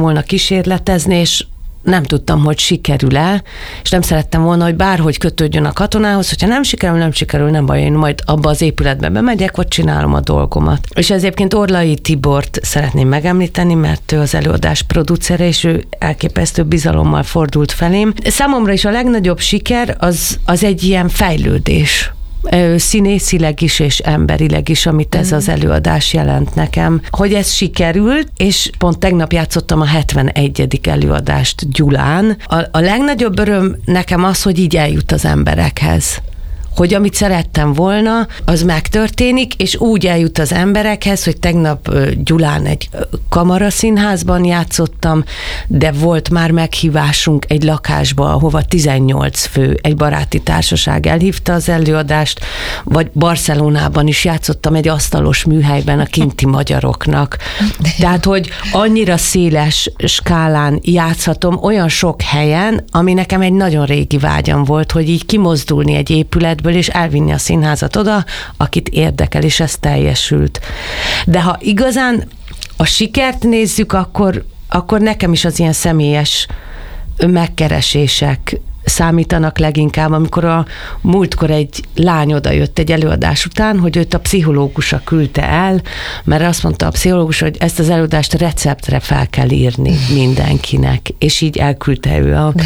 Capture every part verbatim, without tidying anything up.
volna kísérletezni, és nem tudtam, hogy sikerül-e, és nem szerettem volna, hogy bárhogy kötődjön a katonához, hogyha nem sikerül, nem sikerül, nem baj, én majd abba az épületbe bemegyek, vagy csinálom a dolgomat. És egyébként Orlai Tibort szeretném megemlíteni, mert ő az előadás producere, és ő elképesztő bizalommal fordult felém. Számomra is a legnagyobb siker az, az egy ilyen fejlődés. Színészileg is és emberileg is, amit ez az előadás jelent nekem, hogy ez sikerült, és pont tegnap játszottam a hetvenegyedik előadást Gyulán. A, a legnagyobb öröm nekem az, hogy így eljut az emberekhez. Hogy amit szerettem volna, az megtörténik, és úgy eljut az emberekhez, hogy tegnap Gyulán egy kamaraszínházban játszottam, de volt már meghívásunk egy lakásba, ahova tizennyolc fő, egy baráti társaság elhívta az előadást, vagy Barcelonában is játszottam egy asztalos műhelyben a kinti magyaroknak. Tehát, hogy annyira széles skálán játszhatom olyan sok helyen, ami nekem egy nagyon régi vágyam volt, hogy így kimozdulni egy épületből, és elvinni a színházat oda, akit érdekel, és ez teljesült. De ha igazán a sikert nézzük, akkor, akkor nekem is az ilyen személyes megkeresések számítanak leginkább, amikor a múltkor egy lány odajött egy előadás után, hogy őt a pszichológusa küldte el, mert azt mondta a pszichológus, hogy ezt az előadást receptre fel kell írni mindenkinek, és így elküldte ő a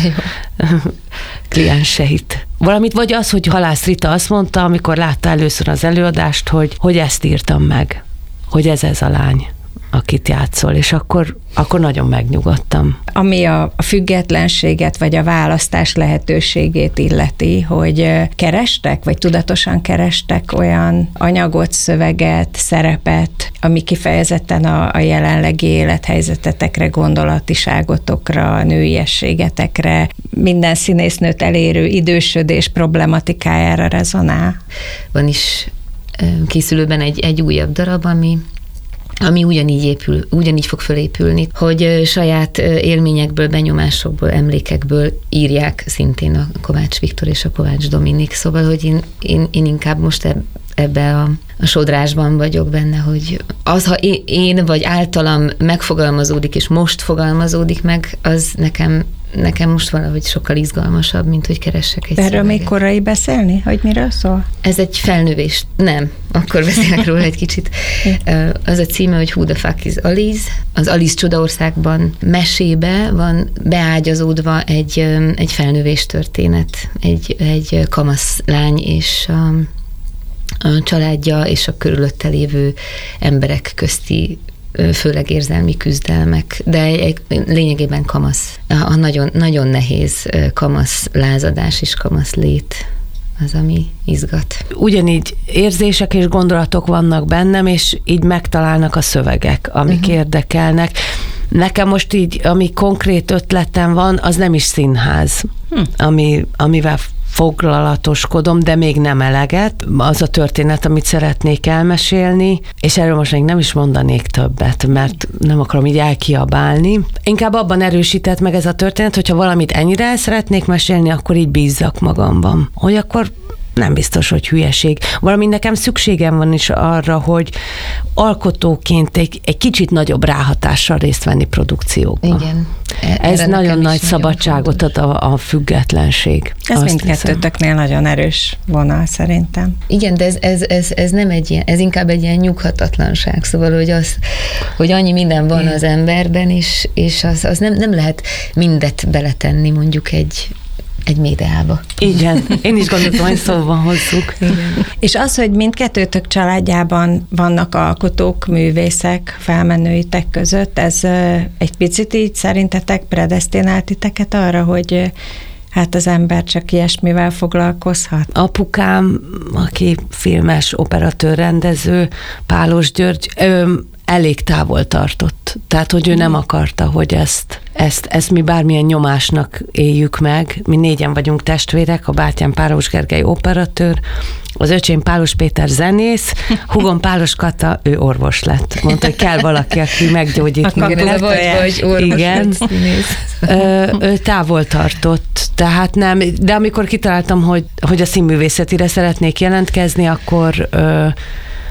klienseit. Valamit, vagy az, hogy Halász Rita azt mondta, amikor látta először az előadást, hogy, hogy ezt írtam meg, hogy ez ez a lány, akit játszol, és akkor, akkor nagyon megnyugodtam. Ami a, a függetlenséget, vagy a választás lehetőségét illeti, hogy kerestek, vagy tudatosan kerestek olyan anyagot, szöveget, szerepet, ami kifejezetten a, a jelenlegi élethelyzetetekre, gondolatiságotokra, nőiességetekre, minden színésznőt elérő idősödés problematikájára rezonál. Van is készülőben egy, egy újabb darab, ami ami ugyanígy épül, ugyanígy fog fölépülni, hogy saját élményekből, benyomásokból, emlékekből írják szintén a Kovács Viktor és a Kovács Dominik, szóval, hogy én, én, én inkább most ebbe a, a sodrásban vagyok benne, hogy az, ha én, én vagy általam megfogalmazódik, és most fogalmazódik meg, az nekem Nekem most valahogy sokkal izgalmasabb, mint hogy keressek egy Erről szöveget. még korai beszélni, hogy miről szól? Ez egy felnövés. Nem, akkor beszélek róla egy kicsit. Az a címe, hogy Who the fuck is Alice? Az Alice Csodaországban mesébe van beágyazódva egy, egy felnövés történet. Egy, egy kamasz lány és a, a családja és a körülötte lévő emberek közti főleg érzelmi küzdelmek, de egy, lényegében kamasz. A nagyon, nagyon nehéz kamasz lázadás és kamasz lét az, ami izgat. Ugyanígy érzések és gondolatok vannak bennem, és így megtalálnak a szövegek, amik uh-huh. érdekelnek. Nekem most így, ami konkrét ötletem van, az nem is színház, hm. ami, amivel foglalatoskodom, de még nem eleget. Az a történet, amit szeretnék elmesélni, és erről most még nem is mondanék többet, mert nem akarom így elkiabálni. Inkább abban erősített meg ez a történet, hogyha valamit ennyire el szeretnék mesélni, akkor így bízzak magamban. Hogy akkor nem biztos, hogy hülyeség. Valami nekem szükségem van is arra, hogy alkotóként egy, egy kicsit nagyobb ráhatással részt venni produkciókban. Igen. Ez nagyon nagy szabadságot ad a, a függetlenség. Ez mindkettőtöknél nagyon erős vonal szerintem. Igen, de ez, ez, ez, ez nem egy ilyen, ez inkább egy ilyen nyughatatlanság. Szóval, hogy, az, hogy annyi minden van Igen. az emberben, és, és az, az nem, nem lehet mindet beletenni mondjuk egy egy médiába. Igen, én is gondoltam, hogy szóban hozzuk. Igen. És az, hogy mindkettőtök családjában vannak alkotók, művészek, felmenőitek között, ez egy picit így szerintetek predesztinált titeket arra, hogy hát az ember csak ilyesmivel foglalkozhat? Apukám, aki filmes, operatőr, rendező, Pálos György, ö, elég távol tartott. Tehát, hogy ő nem akarta, hogy ezt, ezt, ezt mi bármilyen nyomásnak éljük meg. Mi négyen vagyunk testvérek, a bátyám Pálos Gergely operatőr, az öcsém Pálos Péter zenész, húgom Pálos Kata, ő orvos lett. Mondta, hogy kell valaki, aki meggyógyít. Igen, vagy, vagy orvos. Igen. Ö, ő távol tartott, tehát nem, de amikor kitaláltam, hogy, hogy a színművészetire szeretnék jelentkezni, akkor ö,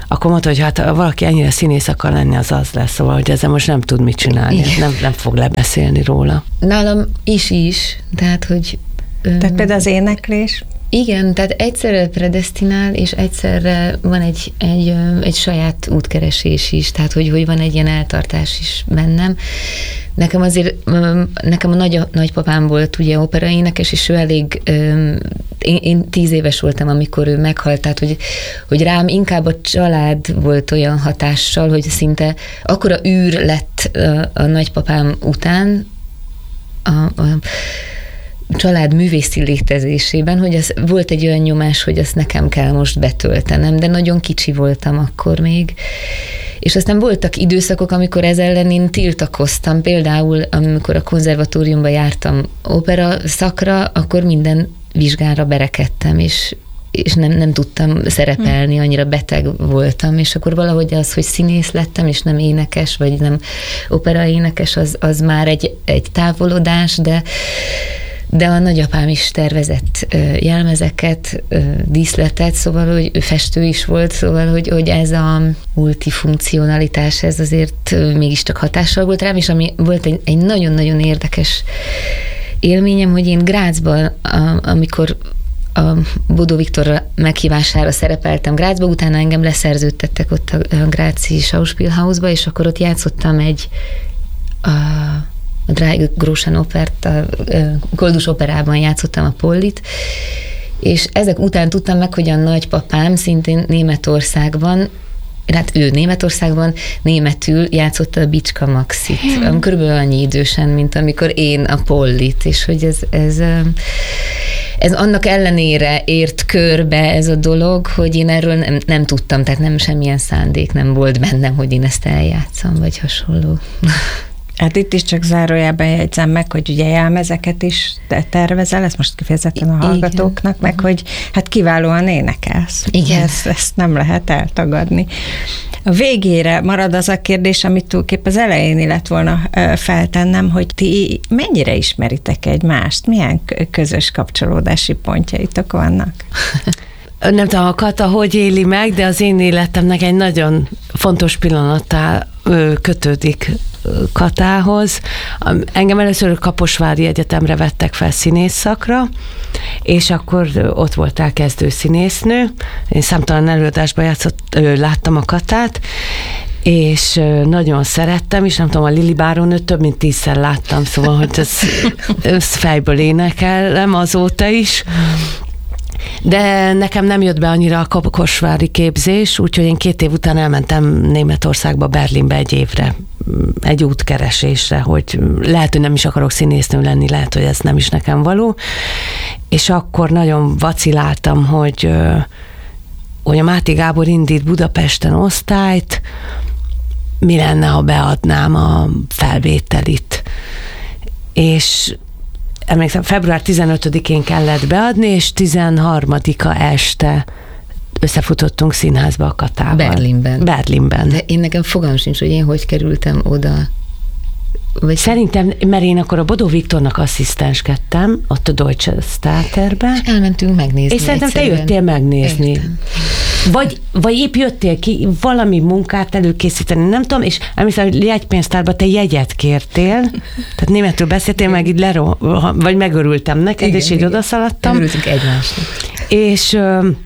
akkor mondta, hogy hát valaki ennyire színész akar lenni, az az lesz, szóval, hogy ezzel most nem tud mit csinálni, nem, nem fog lebeszélni róla. Nálam is is, tehát, hogy... Tehát például az éneklés? Igen, tehát egyszerre predesztinál, és egyszerre van egy, egy, egy saját útkeresés is, tehát hogy, hogy van egy ilyen eltartás is bennem. Nekem azért, nekem a nagy, nagypapám volt ugye operaénekes, és ő elég, én, én tíz éves voltam, amikor ő meghalt, tehát hogy, hogy rám inkább a család volt olyan hatással, hogy szinte akkora űr lett a, a nagypapám után, a, a család művészi létezésében, hogy az volt egy olyan nyomás, hogy azt nekem kell most betöltenem, de nagyon kicsi voltam akkor még. És aztán voltak időszakok, amikor ez ellen én tiltakoztam. Például, amikor a konzervatóriumba jártam opera szakra, akkor minden vizsgára berekedtem, és, és nem, nem tudtam szerepelni, annyira beteg voltam, és akkor valahogy az, hogy színész lettem, és nem énekes, vagy nem operaénekes, az, az már egy, egy távolodás, de de a nagyapám is tervezett jelmezeket, díszletet, szóval, hogy ő festő is volt, szóval, hogy, hogy ez a multifunkcionalitás, ez azért mégiscsak hatással volt rám, és ami volt egy, egy nagyon-nagyon érdekes élményem, hogy én Grazban, amikor a Bodó Viktor meghívására szerepeltem Grazba, utána engem leszerződtettek ott a Gráci Schauspielhausba, és akkor ott játszottam egy a a Drei Groschen Opert, a Koldus operában játszottam a Pollit, és ezek után tudtam meg, hogy a nagypapám szintén Németországban, hát ő Németországban németül játszotta a Bicska Maxit, ami körülbelül annyi idősen, mint amikor én a Pollit, és hogy ez, ez, ez annak ellenére ért körbe ez a dolog, hogy én erről nem, nem tudtam, tehát nem semmilyen szándék nem volt bennem, hogy én ezt eljátszom, vagy hasonló. Hát itt is csak zárójában jegyzem meg, hogy ugye jelmezeket is tervezel, ezt most kifejezetten a hallgatóknak, igen, meg uh-huh. hogy hát kiválóan énekelsz. Igen. Ezt, ezt nem lehet eltagadni. A végére marad az a kérdés, amit túlképp az elején lett volna feltennem, hogy ti mennyire ismeritek egymást? Milyen közös kapcsolódási pontjaitok vannak? Nem tudom, a Kata hogy éli meg, de az én életemnek egy nagyon fontos pillanattá kötődik Katához. Engem először Kaposvári Egyetemre vettek fel színészszakra, és akkor ott voltál kezdőszínésznő. Én számtalan előadásban játszott, láttam a Katát, és nagyon szerettem, és nem tudom, a Lili Bárónőt több mint tízszer láttam, szóval, hogy ez, ez fejből énekelem azóta is. De nekem nem jött be annyira a kaposvári képzés, úgyhogy én két év után elmentem Németországba, Berlinbe egy évre, egy útkeresésre, hogy lehet, hogy nem is akarok színésznő lenni, lehet, hogy ez nem is nekem való. És akkor nagyon vaciláltam, hogy, hogy a Máté Gábor indít Budapesten osztályt, mi lenne, ha beadnám a felvételit. És emlékszem, február tizenötödikén kellett beadni, és tizenharmadika este összefutottunk színházba a Katával. Berlinben. Berlinben. De én nekem fogalmam sincs, hogy én hogy kerültem oda. Vagy Szerintem, mert én akkor a Bodó Viktornak asszisztenskedtem, ott a Deutsche Theaterbe. És elmentünk megnézni. És szerintem egyszerűen. Te jöttél megnézni. Vagy, vagy épp jöttél ki valami munkát előkészíteni, nem tudom, és emlékszem, hogy jegypénztárban te jegyet kértél, tehát németül beszéltél, meg így leró, vagy megörültem neked, igen, és így odaszaladtam. Megörültünk egymásnak. És...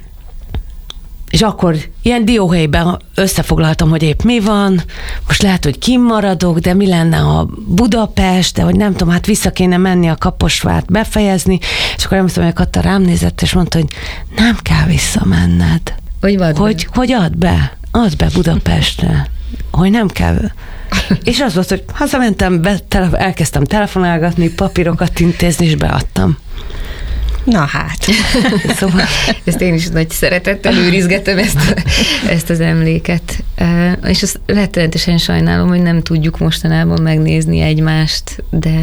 És akkor ilyen dióhelyben összefoglaltam, hogy épp mi van, most lehet, hogy kimaradok, de mi lenne a Budapest, de hogy nem tudom, hát vissza kéne menni a Kaposvárt befejezni, és akkor emlékszem, hogy a Kata rám nézett, és mondta, hogy nem kell visszamenned. Hogy vad hogy, hogy add be, add be Budapestre, hogy nem kell. És az volt, hogy hazamentem, be, tele, elkezdtem telefonálgatni, papírokat intézni, és beadtam. Na hát. Szóval ezt én is nagy szeretettel őrizgetem, ezt, ezt az emléket. És azt rettenetesen sajnálom, hogy nem tudjuk mostanában megnézni egymást, de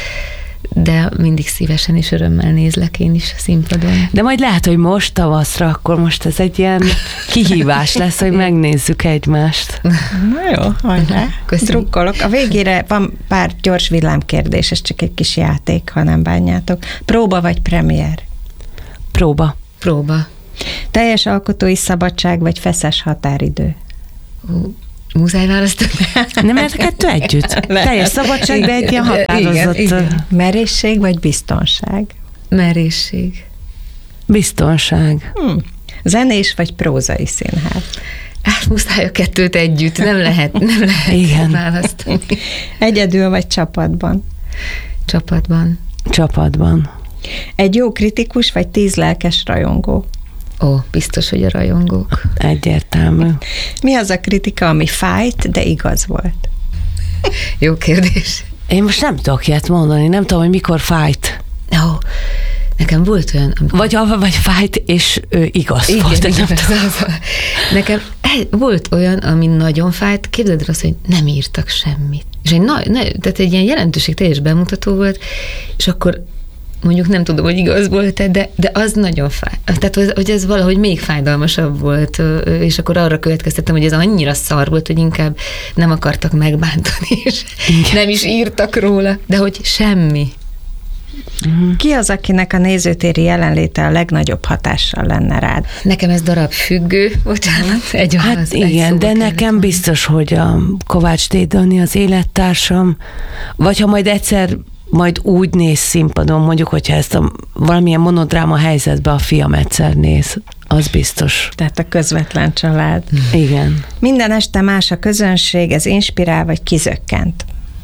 de mindig szívesen és örömmel nézlek én is a színpadon. De majd lehet, hogy most tavaszra, akkor most ez egy ilyen kihívás lesz, hogy megnézzük egymást. Na jó, hajrá. Drukkolok. A végére van pár gyors villámkérdés, ez csak egy kis játék, ha nem bánjátok. Próba vagy premier? Próba. Próba. Teljes alkotói szabadság, vagy feszes határidő? Muszáj választani. Nem lehet a kettő együtt? Lehet. Teljes szabadság, de egy ilyen határozott... Igen, igen. Merészség, vagy biztonság? Merészség. Biztonság. Hmm. Zenés, vagy prózai színház? Hát muszáj a kettőt együtt, nem lehet, nem lehet Igen. választani. Egyedül, vagy csapatban? Csapatban. Csapatban. Egy jó kritikus, vagy tíz lelkes rajongó? Ó, biztos, hogy a rajongók. Egyértelmű. Mi az a kritika, ami fájt, de igaz volt? Jó kérdés. Én most nem tudok ilyet mondani, nem tudom, hogy mikor fájt. Ó, nekem volt olyan... Amikor... Vagy, vagy fájt, és ő igaz igen, volt. Igen, nem az, az, az. Nekem volt olyan, ami nagyon fájt, képzeld el azt, hogy nem írtak semmit. És egy, na, ne, tehát egy ilyen jelentőség teljes bemutató volt, és akkor mondjuk nem tudom, hogy igaz volt-e, de, de az nagyon fáj. Tehát, hogy ez valahogy még fájdalmasabb volt, és akkor arra következtettem, hogy ez annyira szar volt, hogy inkább nem akartak megbántani, és igen. nem is írtak róla, de hogy semmi. Uh-huh. Ki az, akinek a nézőtéri jelenléte a legnagyobb hatással lenne rád? Nekem ez darab függő, bocsánat. Egy hát az, igen, egy de nekem van. Biztos, hogy a Kovács Dédani az élettársam, vagy ha majd egyszer majd úgy néz színpadon, mondjuk, hogyha ezt a valamilyen monodráma helyzetben a fiam egyszer néz, az biztos. Tehát a közvetlen család. Igen. Minden este más a közönség, ez inspirál, vagy kizökkent?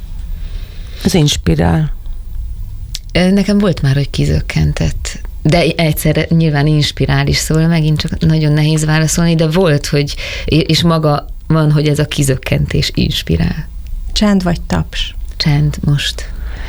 Ez inspirál. Nekem volt már, hogy kizökkentett, de egyszerre nyilván inspirál is, szóval megint csak nagyon nehéz válaszolni, de volt, hogy, és maga van, hogy ez a kizökkentés inspirál. Csend vagy taps? Csend most.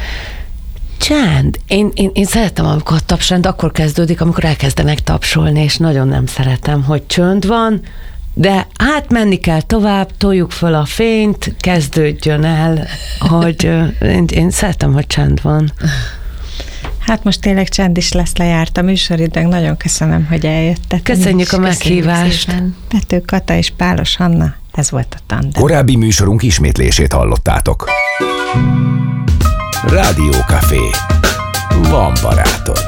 Csend. Én, én, én szeretem, amikor a tapsrend akkor kezdődik, amikor elkezdenek tapsolni, és nagyon nem szeretem, hogy csönd van, de hát menni kell tovább, toljuk föl a fényt, kezdődjön el, hogy én, én szeretem, hogy csend van. Hát most tényleg csend is lesz, lejárt a műsoridőnk. Nagyon köszönöm, hogy eljöttek. Köszönjük a meghívást. Pető Kata és Pálos Anna, ez volt a Tandem. Korábbi műsorunk ismétlését hallottátok. Rádió Café. Van barátod.